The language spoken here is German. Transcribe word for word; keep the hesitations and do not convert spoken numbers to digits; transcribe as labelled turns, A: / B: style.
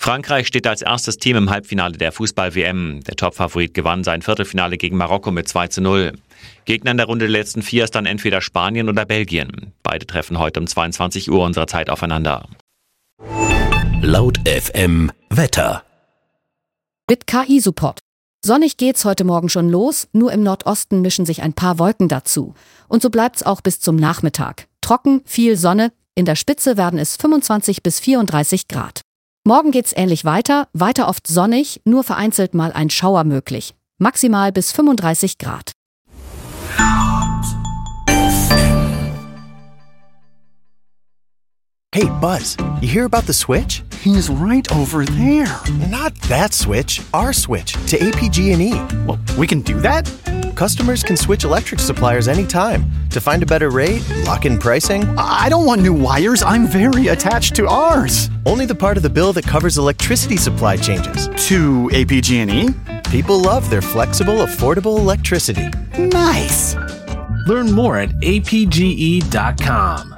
A: Frankreich steht als erstes Team im Halbfinale der Fußball-W M. Der Topfavorit gewann sein Viertelfinale gegen Marokko mit zwei zu null. Gegner in der Runde der letzten vier ist dann entweder Spanien oder Belgien. Beide treffen heute um zweiundzwanzig Uhr unserer Zeit aufeinander.
B: Laut F M Wetter.
C: Mit K I-Support. Sonnig geht's heute Morgen schon los, nur im Nordosten mischen sich ein paar Wolken dazu. Und so bleibt's auch bis zum Nachmittag. Trocken, viel Sonne, in der Spitze werden es fünfundzwanzig bis vierunddreißig Grad. Morgen geht's ähnlich weiter, weiter oft sonnig, nur vereinzelt mal ein Schauer möglich. Maximal bis fünfunddreißig Grad.
D: Hey, Buzz, you hear about the switch?
E: He's right over there.
D: Not that switch, our switch to A P G and E.
E: Well, we can do that?
D: Customers can switch electric suppliers anytime to find a better rate, lock in pricing.
E: I don't want new wires. I'm very attached to ours.
D: Only the part of the bill that covers electricity supply changes.
E: To A P G and E?
D: People love their flexible, affordable electricity.
E: Nice.
F: Learn more at A P G E dot com.